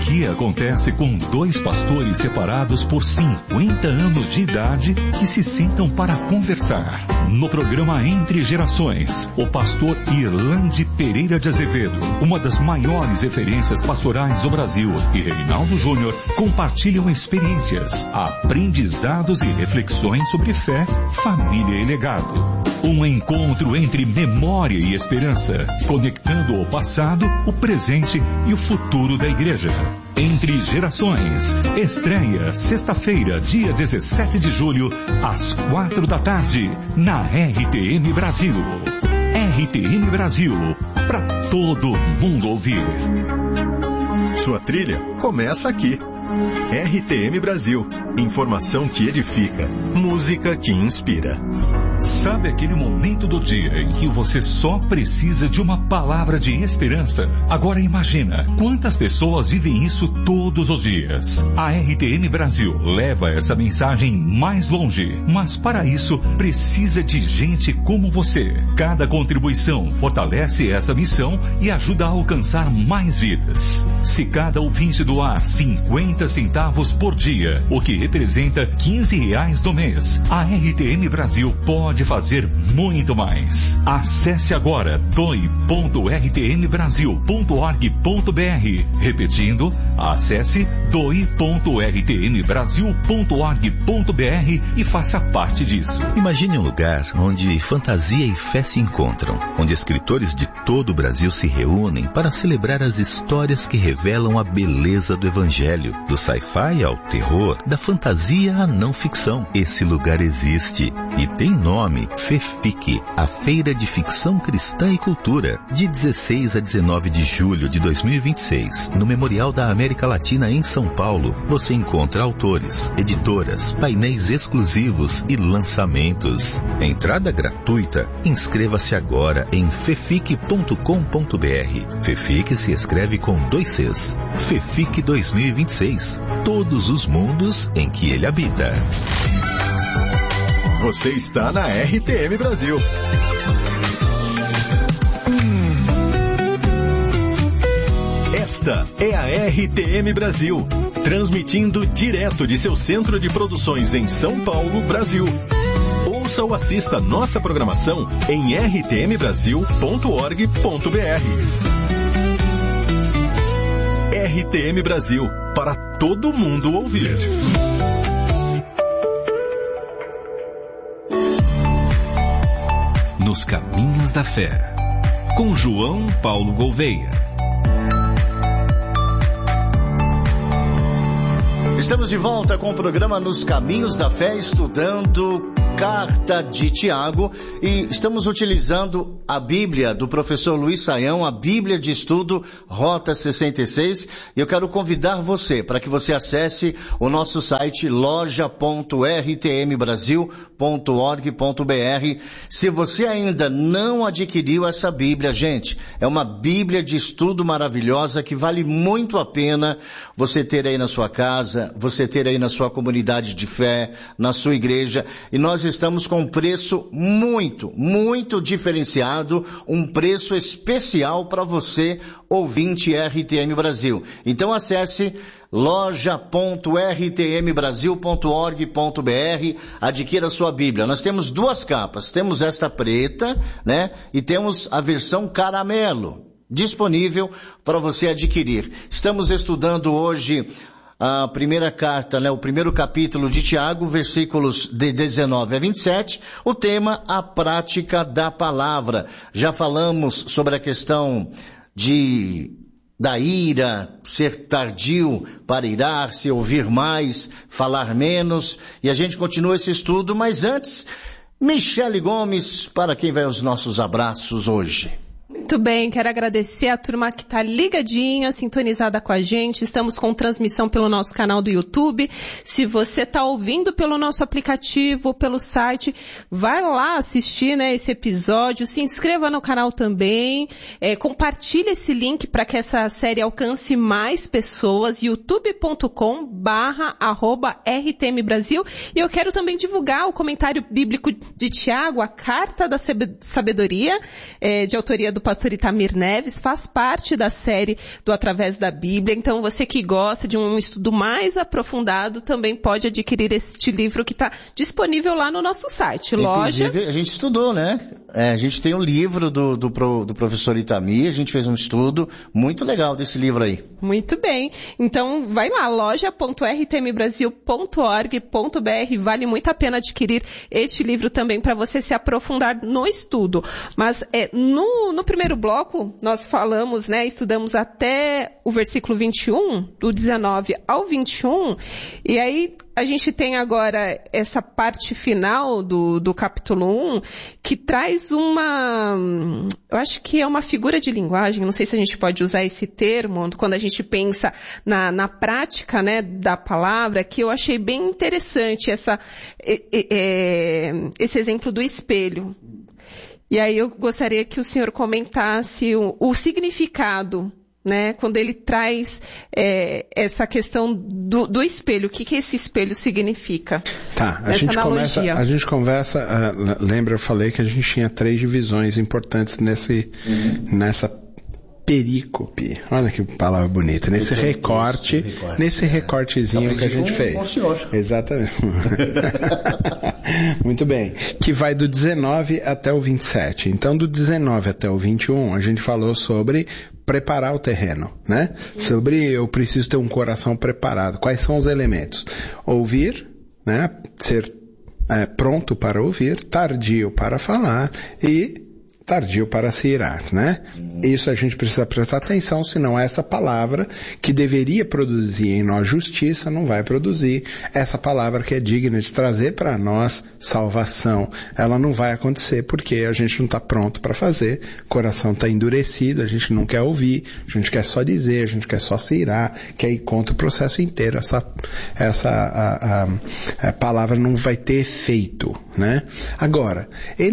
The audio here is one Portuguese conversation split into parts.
que acontece com dois pastores separados por 50 anos de idade que se sentam para conversar. No programa Entre Gerações, o pastor Irlande Pereira de Azevedo, uma das maiores referências pastorais do Brasil, e Reinaldo Júnior compartilham experiências, aprendizados e reflexões sobre fé, família e legado. Um encontro entre memória e esperança, conectando o passado, o presente e o futuro da igreja. Entre Gerações, estreia sexta-feira, dia 17 de julho, às 4 da tarde, na RTM Brasil. RTM Brasil, para todo mundo ouvir. Sua trilha começa aqui. RTM Brasil, informação que edifica, música que inspira. Sabe aquele momento do dia em que você só precisa de uma palavra de esperança? Agora imagina quantas pessoas vivem isso todos os dias. A RTM Brasil leva essa mensagem mais longe, mas para isso precisa de gente como você. Cada contribuição fortalece essa missão e ajuda a alcançar mais vidas. Se cada ouvinte doar 50 centavos por dia, o que representa R$15 no mês, a RTM Brasil pode fazer muito mais. Acesse agora doe.rtmbrasil.org.br. Repetindo, acesse doe.rtmbrasil.org.br e faça parte disso. Imagine um lugar onde fantasia e fé se encontram, onde escritores de todo o Brasil se reúnem para celebrar as histórias que revelam a beleza do Evangelho, do sci-fi ao terror, da fantasia à não ficção. Esse lugar existe e tem nome: FEFIC, a Feira de Ficção Cristã e Cultura, de 16 a 19 de julho de 2026, no Memorial da América Latina em São Paulo. Você encontra autores, editoras, painéis exclusivos e lançamentos. Entrada gratuita. Inscreva-se agora em fefic.com.br. FEFIC se escreve com 2 Cs. FEFIC 2026. Todos os mundos em que ele habita. Você está na RTM Brasil. Esta é a RTM Brasil, transmitindo direto de seu centro de produções em São Paulo, Brasil. Ouça ou assista nossa programação em rtmbrasil.org.br. RTM Brasil, para todo mundo ouvir. Nos Caminhos da Fé, com João Paulo Gouveia. Estamos de volta com o programa Nos Caminhos da Fé, estudando Carta de Tiago, e estamos utilizando a Bíblia do professor Luiz Saião, a Bíblia de Estudo Rota 66, e eu quero convidar você para que você acesse o nosso site loja.rtmbrasil.org.br. Se você ainda não adquiriu essa Bíblia, gente, é uma Bíblia de estudo maravilhosa que vale muito a pena você ter aí na sua casa, você ter aí na sua comunidade de fé, na sua igreja, e nós estamos com um preço muito diferenciado, um preço especial para você, ouvinte RTM Brasil. Então acesse loja.rtmbrasil.org.br, adquira a sua Bíblia. Nós temos 2 capas, temos esta preta, né, e temos a versão caramelo, disponível para você adquirir. Estamos estudando hoje a primeira carta, né, o primeiro capítulo de Tiago, versículos de 19 a 27, o tema, a prática da palavra. Já falamos sobre a questão da ira, ser tardio para irar-se, ouvir mais, falar menos, e a gente continua esse estudo, mas antes, Michele Gomes, para quem vai os nossos abraços hoje. Muito bem, quero agradecer a turma que está ligadinha, sintonizada com a gente. Estamos com transmissão pelo nosso canal do YouTube. Se você está ouvindo pelo nosso aplicativo, pelo site, vai lá assistir, né, esse episódio. Se inscreva no canal também. Compartilhe esse link para que essa série alcance mais pessoas. youtube.com/RTM Brasil. E eu quero também divulgar o comentário bíblico de Tiago, a Carta da Sabedoria, de autoria do pastor pastor Itamir Neves, faz parte da série do Através da Bíblia. Então, você que gosta de um estudo mais aprofundado, também pode adquirir este livro que está disponível lá no nosso site. Inclusive, a gente estudou, né? A gente tem um livro do professor Itamir, a gente fez um estudo muito legal desse livro aí. Muito bem. Então, vai lá, loja.rtmbrasil.org.br. Vale muito a pena adquirir este livro também para você se aprofundar no estudo. Mas no primeiro bloco, nós falamos, né, estudamos até o versículo 21, do 19 ao 21, e aí a gente tem agora essa parte final do capítulo 1, que traz eu acho que é uma figura de linguagem, não sei se a gente pode usar esse termo, quando a gente pensa na prática, né, da palavra, que eu achei bem interessante esse exemplo do espelho. E aí eu gostaria que o senhor comentasse o significado, né, quando ele traz essa questão do espelho. O que esse espelho significa? Tá, a gente conversa, lembra, eu falei que a gente tinha 3 divisões importantes nessa perícope. Olha que palavra bonita. Nesse recortezinho que a gente fez. Exatamente. Muito bem. Que vai do 19 até o 27. Então, do 19 até o 21, a gente falou sobre preparar o terreno, né? Sobre eu preciso ter um coração preparado. Quais são os elementos? Ouvir, né? Ser pronto para ouvir, tardio para falar e tardio para se irar, né? Isso a gente precisa prestar atenção, senão essa palavra que deveria produzir em nós justiça não vai produzir. Essa palavra que é digna de trazer para nós salvação, ela não vai acontecer porque a gente não está pronto para fazer, o coração está endurecido, a gente não quer ouvir, a gente quer só dizer, a gente quer só se irar, que aí conta o processo inteiro. A palavra não vai ter efeito, né? Agora,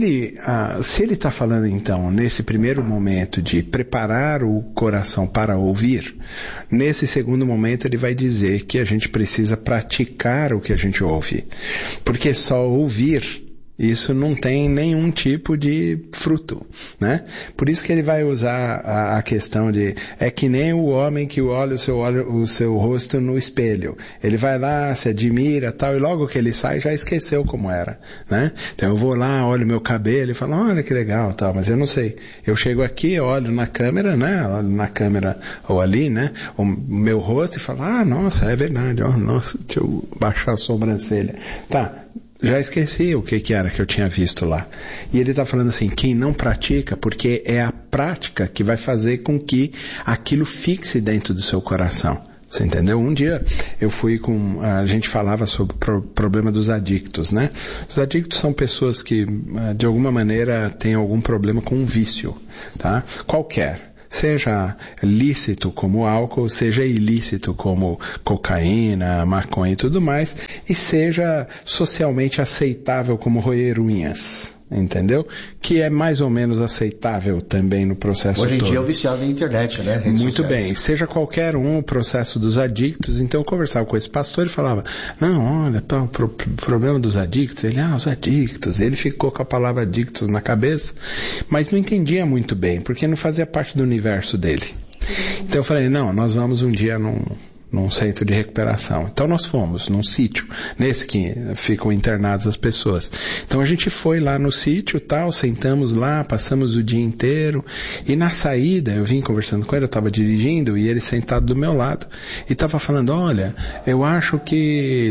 se ele está falando então, nesse primeiro momento de preparar o coração para ouvir, nesse segundo momento ele vai dizer que a gente precisa praticar o que a gente ouve. Porque só ouvir, isso não tem nenhum tipo de fruto, né? Por isso que ele vai usar a questão é que nem o homem que olha o seu rosto no espelho. Ele vai lá, se admira, tal, e logo que ele sai já esqueceu como era, né? Então eu vou lá, olho meu cabelo e falo, olha que legal, tal, mas eu não sei. Eu chego aqui, olho na câmera, né? Na câmera ou ali, né? O meu rosto e falo, nossa, é verdade, nossa, deixa eu baixar a sobrancelha. Tá. Já esqueci o que era que eu tinha visto lá. E ele está falando assim, quem não pratica, porque é a prática que vai fazer com que aquilo fixe dentro do seu coração. Você entendeu? Um dia eu fui a gente falava sobre o problema dos adictos, né? Os adictos são pessoas que, de alguma maneira, têm algum problema com um vício, tá? Qualquer. Seja lícito como álcool, seja ilícito como cocaína, maconha e tudo mais, e seja socialmente aceitável como roer unhas. Entendeu? Que é mais ou menos aceitável também no processo todo. Hoje em dia é o viciado na internet, né? Muito bem. Seja qualquer o processo dos adictos. Então eu conversava com esse pastor e falava, não, olha, o problema dos adictos, os adictos. Ele ficou com a palavra adictos na cabeça, mas não entendia muito bem, porque não fazia parte do universo dele. Então eu falei, não, nós vamos um dia num centro de recuperação. Então nós fomos num sítio, nesse que ficam internadas as pessoas. Então a gente foi lá no sítio, tal, sentamos lá, passamos o dia inteiro, e na saída eu vim conversando com ele, eu estava dirigindo, e ele sentado do meu lado, e estava falando, olha, eu acho que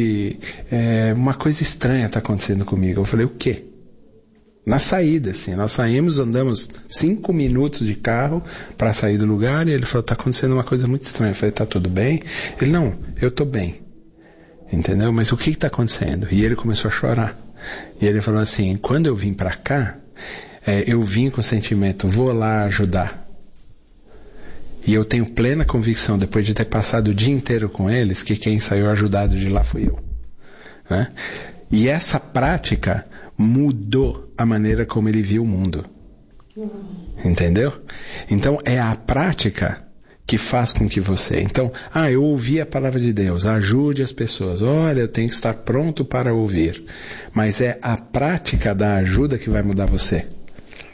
uma coisa estranha está acontecendo comigo. Eu falei, o quê? Na saída, assim, nós saímos, andamos 5 minutos de carro para sair do lugar, e ele falou, tá acontecendo uma coisa muito estranha. Eu falei, tá tudo bem? Ele, não, eu tô bem. Entendeu? Mas o que tá acontecendo? E ele começou a chorar. E ele falou assim, quando eu vim para cá, eu vim com o sentimento, vou lá ajudar. E eu tenho plena convicção, depois de ter passado o dia inteiro com eles, que quem saiu ajudado de lá fui eu. Né? E essa prática mudou a maneira como ele viu o mundo. Entendeu? Então é a prática que faz com que você... Então, eu ouvi a palavra de Deus, ajude as pessoas. Olha, eu tenho que estar pronto para ouvir. Mas é a prática da ajuda que vai mudar você.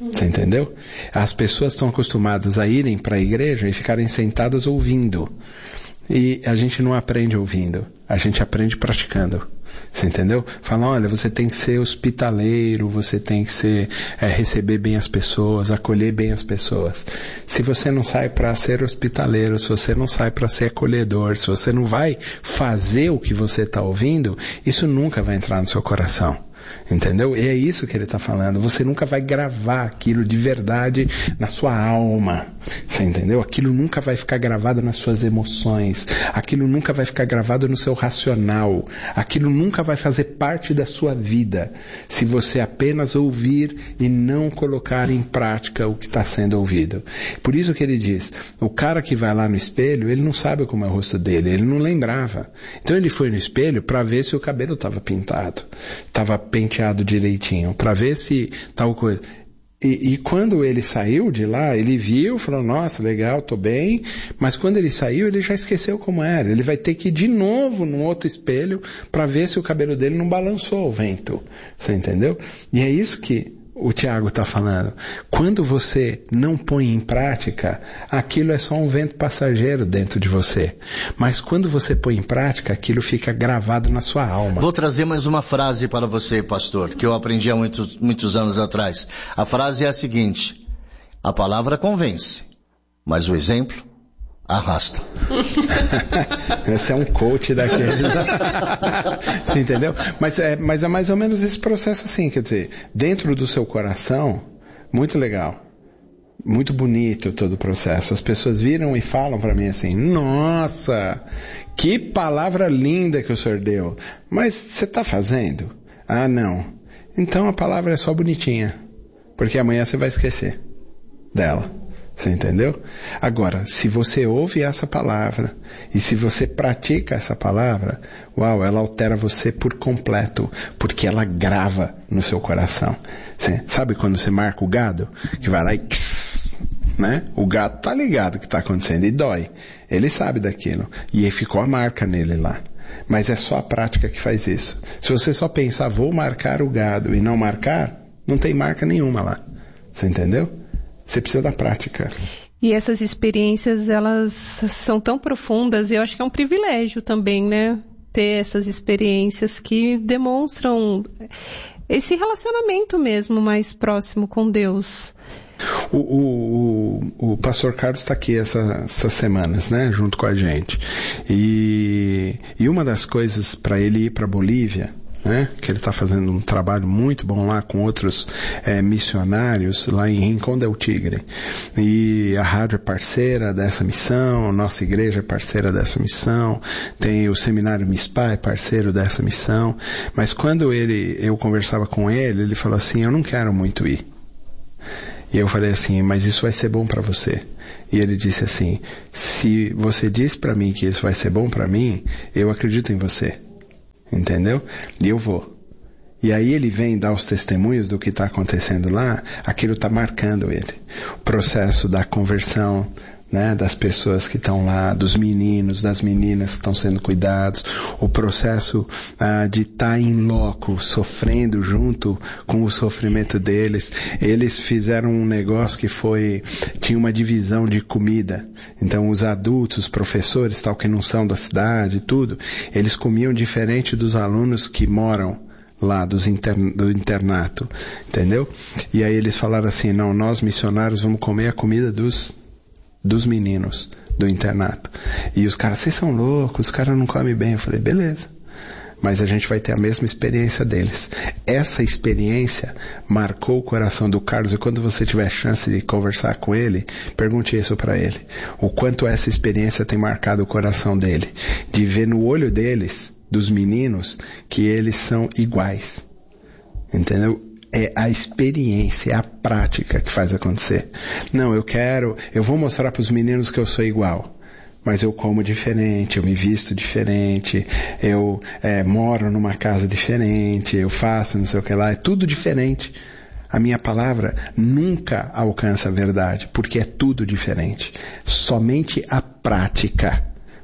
Você entendeu? As pessoas estão acostumadas a irem para a igreja e ficarem sentadas ouvindo. E a gente não aprende ouvindo, a gente aprende praticando. Você entendeu? Fala, olha, você tem que ser hospitaleiro, você tem que ser, receber bem as pessoas, acolher bem as pessoas. Se você não sai para ser hospitaleiro, se você não sai para ser acolhedor, se você não vai fazer o que você está ouvindo, isso nunca vai entrar no seu coração. Entendeu? E é isso que ele está falando. Você nunca vai gravar aquilo de verdade na sua alma. Você entendeu? Aquilo nunca vai ficar gravado nas suas emoções. Aquilo nunca vai ficar gravado no seu racional. Aquilo nunca vai fazer parte da sua vida. Se você apenas ouvir e não colocar em prática o que está sendo ouvido. Por isso que ele diz, o cara que vai lá no espelho, ele não sabe como é o rosto dele. Ele não lembrava. Então ele foi no espelho para ver se o cabelo estava pintado. Estava penteado direitinho, para ver se tal coisa. E quando ele saiu de lá, ele viu, falou, nossa, legal, tô bem, mas quando ele saiu, ele já esqueceu como era. Ele vai ter que ir de novo num outro espelho para ver se o cabelo dele não balançou o vento. Você entendeu? E é isso que o Tiago está falando. Quando você não põe em prática, aquilo é só um vento passageiro dentro de você. Mas quando você põe em prática, aquilo fica gravado na sua alma. Vou trazer mais uma frase para você, pastor, que eu aprendi há muitos anos atrás. A frase é a seguinte: a palavra convence, mas o exemplo arrasta. Esse é um coach daquele. Você entendeu? Mas é mais ou menos esse processo assim, quer dizer, dentro do seu coração, muito legal. Muito bonito todo o processo. As pessoas viram e falam para mim assim, nossa, que palavra linda que o senhor deu. Mas você está fazendo? Ah, não. Então a palavra é só bonitinha. Porque amanhã você vai esquecer dela. Você entendeu? Agora, se você ouve essa palavra e se você pratica essa palavra, uau, ela altera você por completo, porque ela grava no seu coração. Você, sabe quando você marca o gado? Que vai lá e... né? O gado tá ligado o que está acontecendo e dói. Ele sabe daquilo. E aí ficou a marca nele lá. Mas é só a prática que faz isso. Se você só pensar, vou marcar o gado e não marcar, não tem marca nenhuma lá. Você entendeu? Você precisa da prática. E essas experiências, elas são tão profundas, e eu acho que é um privilégio também, né? Ter essas experiências que demonstram esse relacionamento mesmo mais próximo com Deus. O pastor Carlos está aqui essas semanas, né? Junto com a gente. E uma das coisas para ele ir para a Bolívia, né, que ele está fazendo um trabalho muito bom lá com outros missionários lá em Rincón del Tigre, e a rádio é parceira dessa missão, nossa igreja é parceira dessa missão, tem o seminário MISPA é parceiro dessa missão, mas quando eu conversava com ele falou assim, eu não quero muito ir. E eu falei assim, mas isso vai ser bom para você. E ele disse assim, se você diz para mim que isso vai ser bom para mim, eu acredito em você. Entendeu? E eu vou. E aí ele vem dar os testemunhos do que está acontecendo lá, aquilo está marcando ele. O processo da conversão, né, das pessoas que estão lá, dos meninos, das meninas que estão sendo cuidados, o processo de estar em loco, sofrendo junto com o sofrimento deles. Eles fizeram um negócio que tinha uma divisão de comida. Então os adultos, os professores, tal, que não são da cidade, tudo, eles comiam diferente dos alunos que moram lá do internato, entendeu? E aí eles falaram assim, não, nós missionários vamos comer a comida dos meninos do internato. E os caras, vocês são loucos, os caras não comem bem. Eu falei, beleza. Mas a gente vai ter a mesma experiência deles. Essa experiência marcou o coração do Carlos, e quando você tiver chance de conversar com ele, pergunte isso para ele. O quanto essa experiência tem marcado o coração dele. De ver no olho deles, dos meninos, que eles são iguais. Entendeu? É a experiência, é a prática que faz acontecer. Não, eu vou mostrar para os meninos que eu sou igual. Mas eu como diferente, eu me visto diferente, eu moro numa casa diferente, eu faço não sei o que lá, é tudo diferente. A minha palavra nunca alcança a verdade, porque é tudo diferente. Somente a prática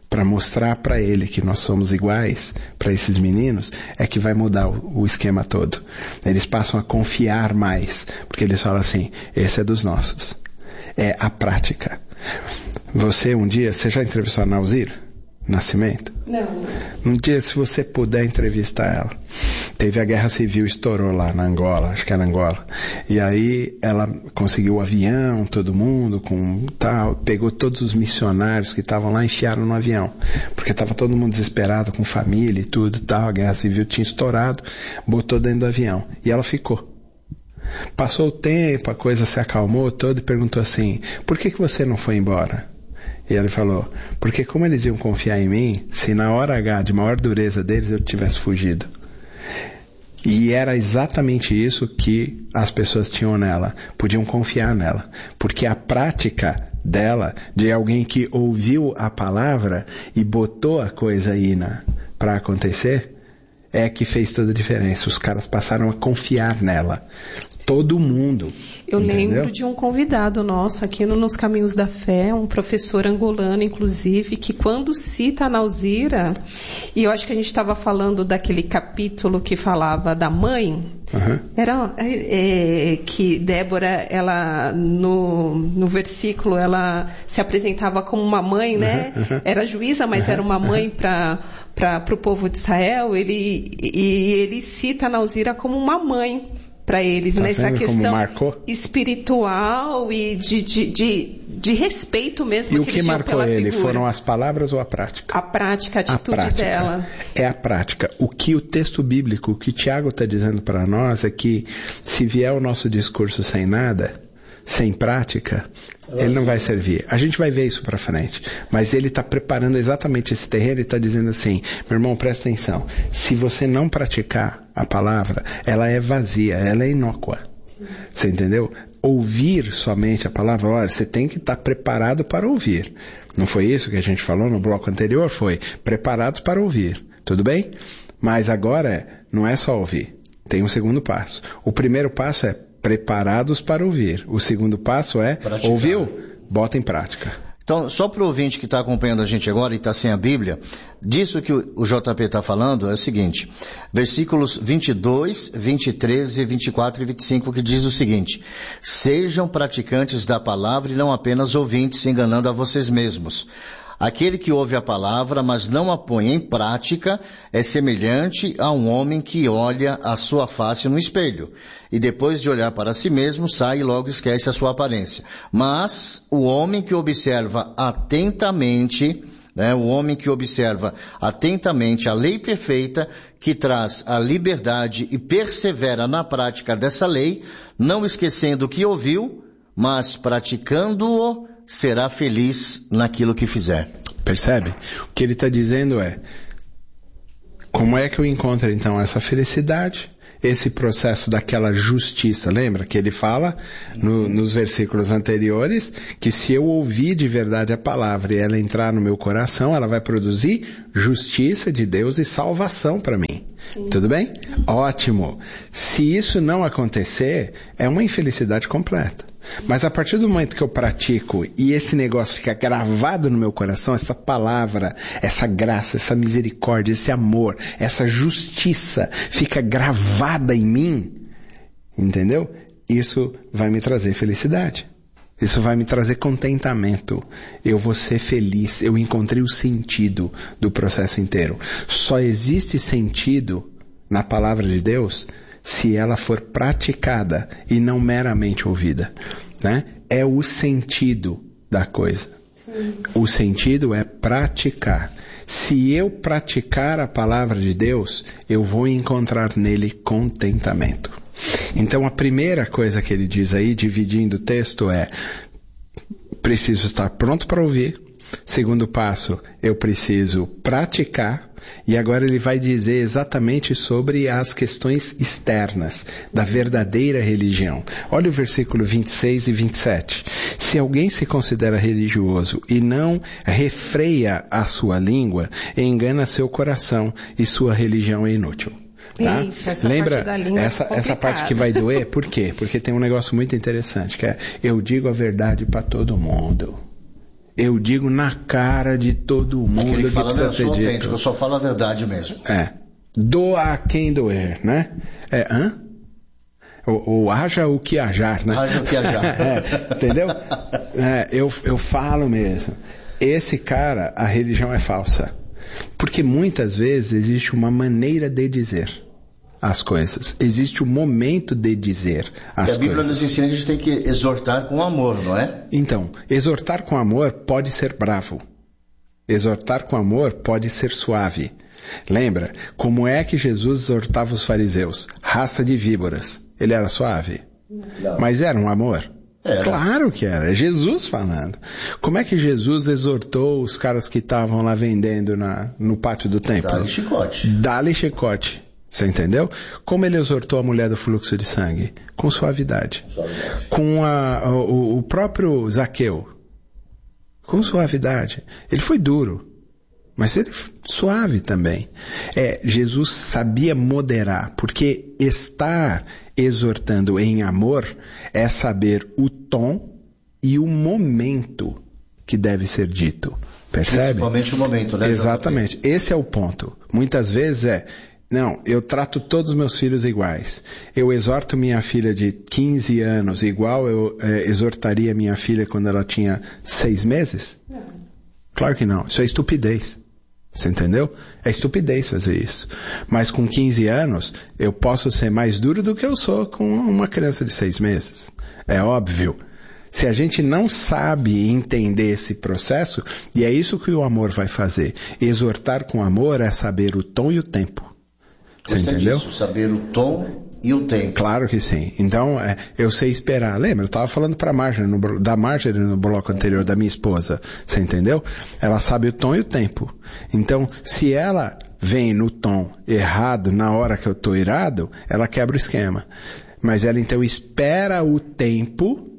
para mostrar para ele que nós somos iguais, para esses meninos, é que vai mudar o esquema todo. Eles passam a confiar mais, porque eles falam assim, esse é dos nossos. É a prática. Você já entrevistou a Nauzira Nascimento? Não. Um dia, se você puder entrevistar ela. Teve a guerra civil, estourou lá na Angola, acho que era Angola. E aí ela conseguiu o avião, todo mundo, pegou todos os missionários que estavam lá e enfiaram no avião. Porque estava todo mundo desesperado, com família e tudo e tal. A guerra civil tinha estourado, botou dentro do avião. E ela ficou. Passou o tempo, a coisa se acalmou toda e perguntou assim, por que você não foi embora? E ele falou, porque como eles iam confiar em mim, se na hora H de maior dureza deles eu tivesse fugido. E era exatamente isso que as pessoas tinham nela, podiam confiar nela, porque a prática dela, de alguém que ouviu a palavra e botou a coisa aí para acontecer, é que fez toda a diferença. Os caras passaram a confiar nela. Todo mundo. Eu entendeu? lembro de um convidado nosso aqui Nos Caminhos da Fé, um professor angolano, inclusive, que quando cita a Nauzira, e eu acho que a gente estava falando daquele capítulo que falava da mãe, era que Débora, ela no versículo, ela se apresentava como uma mãe, né? Era juíza, mas era uma mãe para o povo de Israel. Ele cita a Nauzira como uma mãe para eles, tá nessa questão espiritual e de respeito mesmo. E o que marcou ele? Foram as palavras ou a prática? A prática, a atitude dela. É a prática. O que o texto bíblico, o que Tiago está dizendo para nós é que se vier o nosso discurso sem nada, sem prática, ele não vai servir. A gente vai ver isso para frente. Mas ele está preparando exatamente esse terreno e está dizendo assim, meu irmão, presta atenção. Se você não praticar a palavra, ela é vazia, ela é inócua. Você entendeu? Ouvir somente a palavra, olha, você tem que estar preparado para ouvir. Não foi isso que a gente falou no bloco anterior? Foi preparados para ouvir. Tudo bem? Mas agora não é só ouvir. Tem um segundo passo. O primeiro passo é preparados para ouvir. O segundo passo é, praticar. Ouviu? Bota em prática. Então, só para o ouvinte que está acompanhando a gente agora e está sem a Bíblia, disso que o JP está falando é o seguinte, versículos 22, 23, 24 e 25, que diz o seguinte, sejam praticantes da palavra e não apenas ouvintes, enganando a vocês mesmos. Aquele que ouve a palavra, mas não a põe em prática, é semelhante a um homem que olha a sua face no espelho, e depois de olhar para si mesmo, sai e logo esquece a sua aparência. Mas o homem que observa atentamente, a lei perfeita, que traz a liberdade e persevera na prática dessa lei, não esquecendo o que ouviu, mas praticando-o, será feliz naquilo que fizer. Percebe? O que ele está dizendo é, como é que eu encontro então essa felicidade? Esse processo daquela justiça, lembra que ele fala nos versículos anteriores, que se eu ouvir de verdade a palavra e ela entrar no meu coração, ela vai produzir justiça de Deus e salvação para mim. Sim. Tudo bem? Ótimo. Se isso não acontecer, é uma infelicidade completa. Mas a partir do momento que eu pratico e esse negócio fica gravado no meu coração, essa palavra, essa graça, essa misericórdia, esse amor, essa justiça fica gravada em mim, entendeu? Isso vai me trazer felicidade. Isso vai me trazer contentamento. Eu vou ser feliz. Eu encontrei o sentido do processo inteiro. Só existe sentido na palavra de Deus se ela for praticada e não meramente ouvida, né? É o sentido da coisa. Sim. O sentido é praticar. Se eu praticar a palavra de Deus, eu vou encontrar nele contentamento. Então a primeira coisa que ele diz aí, dividindo o texto, é preciso estar pronto para ouvir. Segundo passo, eu preciso praticar. E agora ele vai dizer exatamente sobre as questões externas da verdadeira religião. Olha o versículo 26 e 27. Se alguém se considera religioso e não refreia a sua língua, engana seu coração e sua religião é inútil. Tá? Lembra essa parte que vai doer? Por quê? Porque tem um negócio muito interessante, que é eu digo a verdade para todo mundo. eu digo na cara de todo mundo Aquele que fala, precisa eu ser sou dito. autêntico, eu só falo a verdade mesmo. Doa a quem doer, né? Ou haja o que hajar, né? Haja o que hajar. Entendeu? Eu falo mesmo. Esse cara, a religião é falsa. Porque muitas vezes existe uma maneira de dizer as coisas. Existe um momento de dizer as coisas. E a Bíblia nos ensina que a gente tem que exortar com amor, não é? Então, exortar com amor pode ser bravo. Exortar com amor pode ser suave. Lembra? Como é que Jesus exortava os fariseus? Raça de víboras. Ele era suave? Não. Mas era um amor? Era. Claro que era. É Jesus falando. Como é que Jesus exortou os caras que estavam lá vendendo no pátio do templo? Dá-lhe chicote. Dá-lhe chicote. Você entendeu? Como ele exortou a mulher do fluxo de sangue? Com suavidade. Com o próprio Zaqueu. Com suavidade. Ele foi duro. Mas ele suave também. Jesus sabia moderar, porque estar exortando em amor é saber o tom e o momento que deve ser dito. Percebe? Principalmente o momento, né? Exatamente. Esse é o ponto. Muitas vezes não, eu trato todos os meus filhos iguais. Eu exorto minha filha de 15 anos igual eu exortaria minha filha quando ela tinha 6 meses? Não. Claro que não. Isso é estupidez. Você entendeu? É estupidez fazer isso. Mas com 15 anos, eu posso ser mais duro do que eu sou com uma criança de 6 meses. É óbvio. Se a gente não sabe entender esse processo, e é isso que o amor vai fazer. Exortar com amor é saber o tom e o tempo. Você entendeu? Disso, saber o tom e o tempo. Claro que sim. Então, eu sei esperar. Lembra? Eu estava falando para da Marjorie no bloco anterior, da minha esposa. Você entendeu? Ela sabe o tom e o tempo. Então, se ela vem no tom errado na hora que eu estou irado, ela quebra o esquema. Mas ela então espera o tempo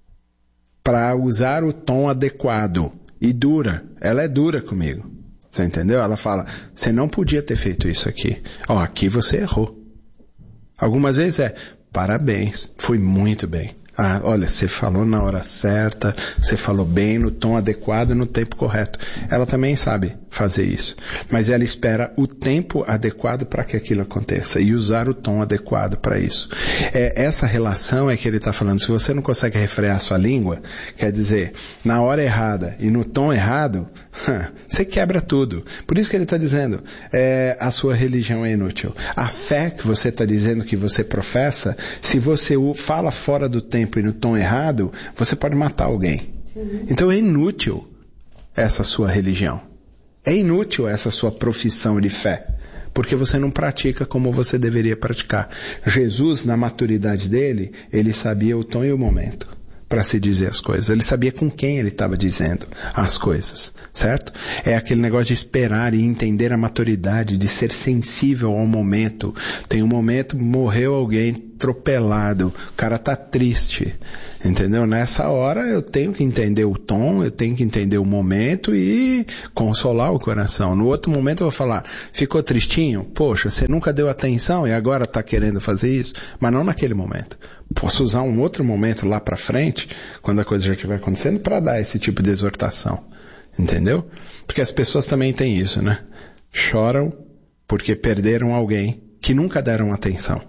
para usar o tom adequado. E dura. Ela é dura comigo. Você entendeu? Ela fala, você não podia ter feito isso aqui. Aqui você errou. Algumas vezes parabéns, foi muito bem. Olha, você falou na hora certa, você falou bem, no tom adequado, no tempo correto. Ela também sabe fazer isso. Mas ela espera o tempo adequado para que aquilo aconteça e usar o tom adequado para isso. Essa relação é que ele está falando. Se você não consegue refrear sua língua, quer dizer, na hora errada e no tom errado, você quebra tudo. Por isso que ele está dizendo, a sua religião é inútil. A fé que você está dizendo que você professa, se você fala fora do tempo e no tom errado, você pode matar alguém. Então é inútil essa sua religião. É inútil essa sua profissão de fé. Porque você não pratica como você deveria praticar. Jesus, na maturidade dele, ele sabia o tom e o momento para se dizer as coisas. Ele sabia com quem ele estava dizendo as coisas, certo? É aquele negócio de esperar e entender a maturidade, de ser sensível ao momento. Tem um momento, morreu alguém atropelado, o cara tá triste, entendeu? Nessa hora eu tenho que entender o tom, eu tenho que entender o momento e consolar o coração. No outro momento eu vou falar, ficou tristinho? Poxa, você nunca deu atenção e agora tá querendo fazer isso? Mas não naquele momento. Posso usar um outro momento lá pra frente, quando a coisa já estiver acontecendo, para dar esse tipo de exortação. Entendeu? Porque as pessoas também têm isso, né? Choram porque perderam alguém que nunca deram atenção.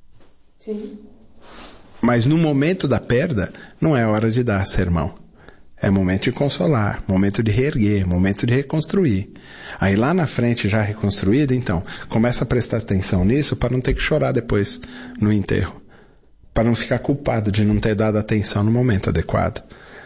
Sim. Mas no momento da perda, não é hora de dar sermão. É momento de consolar, momento de reerguer, momento de reconstruir. Aí lá na frente, já reconstruído, então, começa a prestar atenção nisso para não ter que chorar depois no enterro. Para não ficar culpado de não ter dado atenção no momento adequado.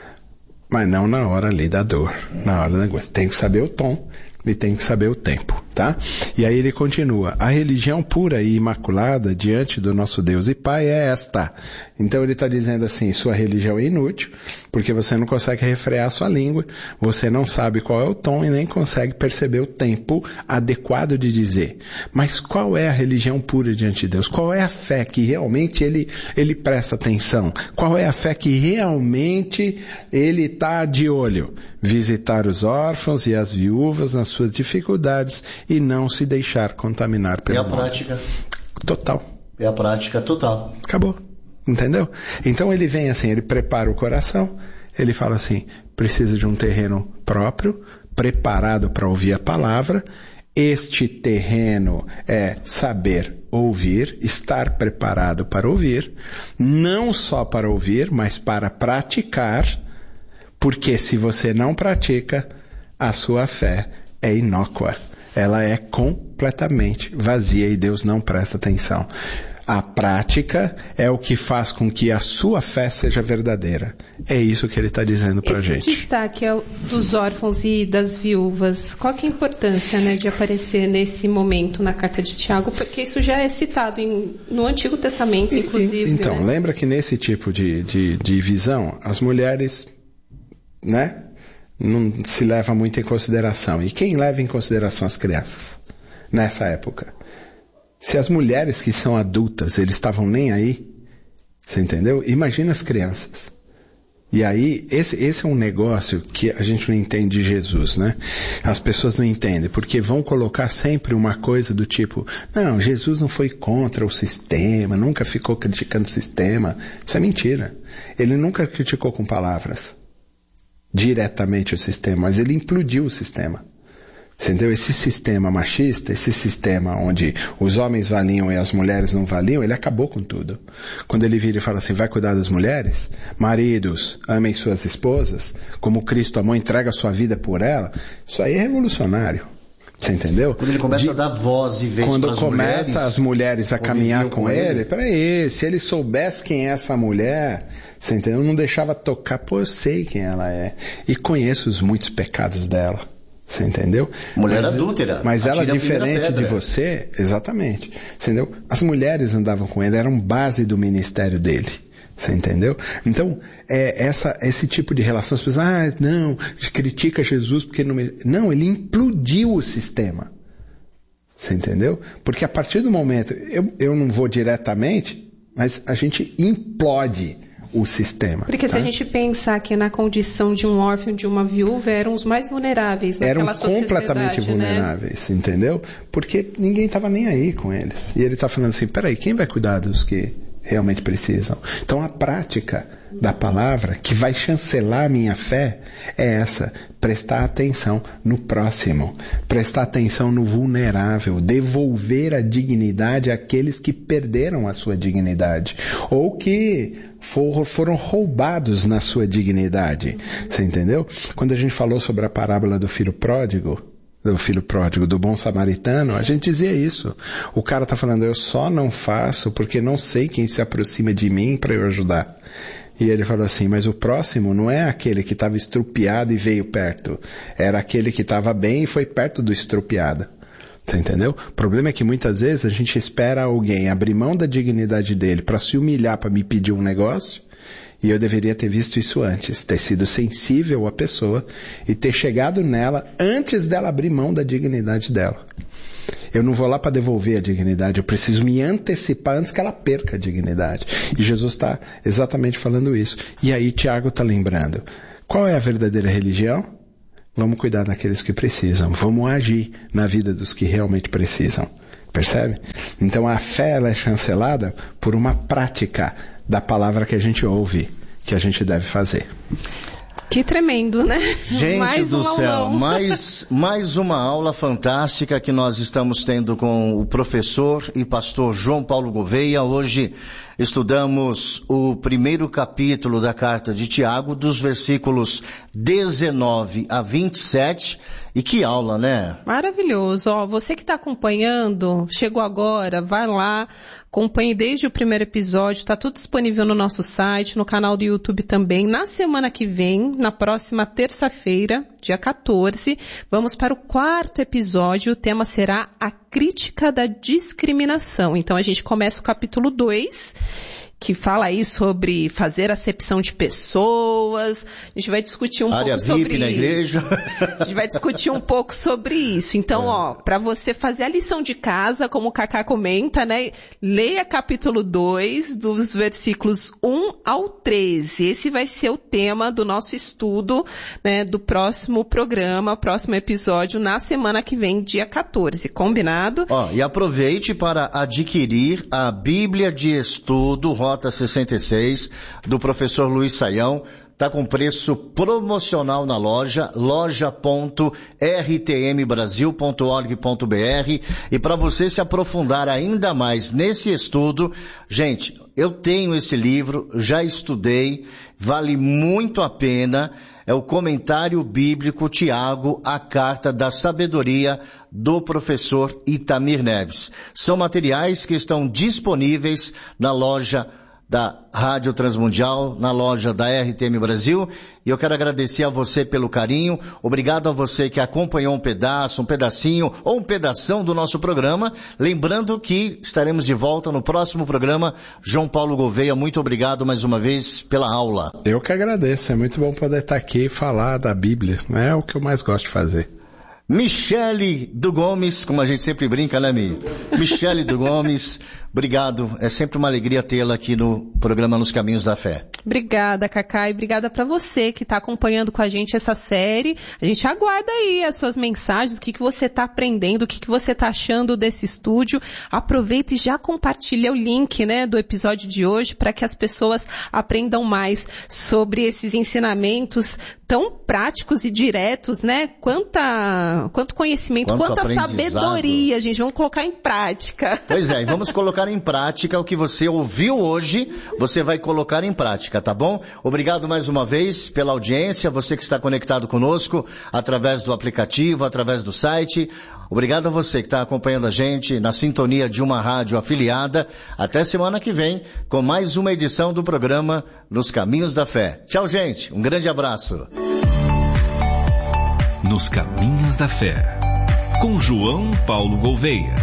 Mas não na hora ali da dor, na hora do negócio. Tem que saber o tom e tem que saber o tempo, tá? E aí ele continua, a religião pura e imaculada diante do nosso Deus e Pai é esta. Então ele está dizendo assim, sua religião é inútil, porque você não consegue refrear sua língua, você não sabe qual é o tom e nem consegue perceber o tempo adequado de dizer. Mas qual é a religião pura diante de Deus? Qual é a fé que realmente ele presta atenção? Qual é a fé que realmente ele está de olho? Visitar os órfãos e as viúvas nas suas dificuldades e não se deixar contaminar pelo mundo. É a prática total. É a prática total. Acabou. Entendeu? Então ele vem assim, ele prepara o coração, Ele fala assim, precisa de um terreno próprio, preparado para ouvir a palavra. Este terreno é saber ouvir, estar preparado para ouvir, não só para ouvir, mas para praticar, porque se você não pratica, a sua fé é inócua. Ela é completamente vazia e Deus não presta atenção. A prática é o que faz com que a sua fé seja verdadeira. É isso que ele está dizendo para a gente. Esse destaque dos órfãos e das viúvas, qual que é a importância, né, de aparecer nesse momento na carta de Tiago? Porque isso já é citado no Antigo Testamento, inclusive. Então, né? Lembra que nesse tipo de visão, as mulheres, né, não se leva muito em consideração. E quem leva em consideração as crianças nessa época? Se as mulheres que são adultas, eles estavam nem aí, você entendeu? Imagina as crianças. E aí, esse é um negócio que a gente não entende de Jesus, né? As pessoas não entendem, porque vão colocar sempre uma coisa do tipo, não, Jesus não foi contra o sistema, nunca ficou criticando o sistema. Isso é mentira. Ele nunca criticou com palavras diretamente o sistema, mas ele implodiu o sistema. Entendeu? Esse sistema machista, esse sistema onde os homens valiam e as mulheres não valiam, ele acabou com tudo. Quando ele vira e fala assim, vai cuidar das mulheres? Maridos, amem suas esposas, como Cristo amou, entrega a sua vida por ela. Isso aí é revolucionário. Você entendeu? Quando ele começa a dar voz e vez para as mulheres. Quando começa as mulheres a caminhar com ele, peraí, se ele soubesse quem é essa mulher, você entendeu? Eu não deixava tocar, pô, eu sei quem ela é. E conheço os muitos pecados dela. Você entendeu? Mulher adúltera. Mas ela, diferente de você, exatamente. Entendeu? As mulheres andavam com ele, eram base do ministério dele. Você entendeu? Então, esse tipo de relação, as pessoas, não, critica Jesus porque não... Não, ele implodiu o sistema. Você entendeu? Porque a partir do momento, eu não vou diretamente, mas a gente implode o sistema. Porque se a gente pensar que na condição de um órfão, de uma viúva, eram os mais vulneráveis naquela sociedade. Eram completamente vulneráveis, né? Entendeu? Porque ninguém estava nem aí com eles. E ele está falando assim, peraí, quem vai cuidar dos que realmente precisam? Então a prática da palavra, que vai chancelar a minha fé, é essa, prestar atenção no próximo, prestar atenção no vulnerável, devolver a dignidade àqueles que perderam a sua dignidade, ou que foram roubados na sua dignidade. Você entendeu? Quando a gente falou sobre a parábola do filho pródigo, do bom samaritano, a gente dizia isso. O cara está falando, eu só não faço porque não sei quem se aproxima de mim para eu ajudar. E ele falou assim, mas o próximo não é aquele que estava estrupiado e veio perto. Era aquele que estava bem e foi perto do estrupiado. Você entendeu? O problema é que muitas vezes a gente espera alguém abrir mão da dignidade dele para se humilhar para me pedir um negócio. E eu deveria ter visto isso antes, ter sido sensível à pessoa e ter chegado nela antes dela abrir mão da dignidade dela. Eu não vou lá para devolver a dignidade, eu preciso me antecipar antes que ela perca a dignidade. E Jesus está exatamente falando isso. E aí Tiago está lembrando, qual é a verdadeira religião? Vamos cuidar daqueles que precisam, vamos agir na vida dos que realmente precisam. Percebe? Então a fé ela é chancelada por uma prática da palavra que a gente ouve, que a gente deve fazer. Que tremendo, né? Gente mais do céu, mais uma aula fantástica que nós estamos tendo com o professor e pastor João Paulo Gouveia. Hoje estudamos o primeiro capítulo da carta de Tiago, dos versículos 19 a 27. E que aula, né? Maravilhoso. Ó, você que está acompanhando, chegou agora, vai lá, acompanhe desde o primeiro episódio, está tudo disponível no nosso site, no canal do YouTube também. Na semana que vem, na próxima terça-feira, dia 14, vamos para o 4º episódio. O tema será a crítica da discriminação. Então a gente começa o capítulo 2, que fala aí sobre fazer acepção de pessoas. A gente vai discutir um pouco sobre VIP na igreja. A gente vai discutir um pouco sobre isso. Então, ó, para você fazer a lição de casa, como o Cacá comenta, né? Leia capítulo 2, dos versículos 1 ao 13. Esse vai ser o tema do nosso estudo, né? Do próximo programa, próximo episódio, na semana que vem, dia 14. Combinado? Ó, e aproveite para adquirir a Bíblia de Estudo, Rota 66, do professor Luiz Saião. está com preço promocional na loja, loja.rtmbrasil.org.br. E para você se aprofundar ainda mais nesse estudo, gente, eu tenho esse livro, já estudei, vale muito a pena. É o comentário bíblico Tiago, a carta da sabedoria do professor Itamir Neves. São materiais que estão disponíveis na loja da Rádio Transmundial, na loja da RTM Brasil, e eu quero agradecer a você pelo carinho, obrigado a você que acompanhou um pedaço, um pedacinho ou um pedação do nosso programa, lembrando que estaremos de volta no próximo programa. João Paulo Gouveia, muito obrigado mais uma vez pela aula. Eu que agradeço, é muito bom poder estar aqui e falar da Bíblia, é o que eu mais gosto de fazer. Michele do Gomes, como a gente sempre brinca, né, Mi? Michele do Gomes, obrigado. É sempre uma alegria tê-la aqui no programa Nos Caminhos da Fé. Obrigada, Cacá, e obrigada para você que está acompanhando com a gente essa série. A gente aguarda aí as suas mensagens, o que você está aprendendo, o que você está achando desse estúdio. Aproveita e já compartilha o link, né, do episódio de hoje para que as pessoas aprendam mais sobre esses ensinamentos tão práticos e diretos, né? Quanto conhecimento, quanta sabedoria, gente. Vamos colocar em prática. Pois é, e vamos colocar em prática o que você ouviu hoje, você vai colocar em prática, tá bom? Obrigado mais uma vez pela audiência, você que está conectado conosco através do aplicativo, através do site. Obrigado a você que está acompanhando a gente na sintonia de uma rádio afiliada. Até semana que vem com mais uma edição do programa Nos Caminhos da Fé. Tchau, gente. Um grande abraço. Nos Caminhos da Fé, com João Paulo Gouveia.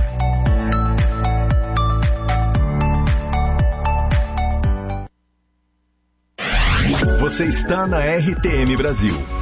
Você está na RTM Brasil.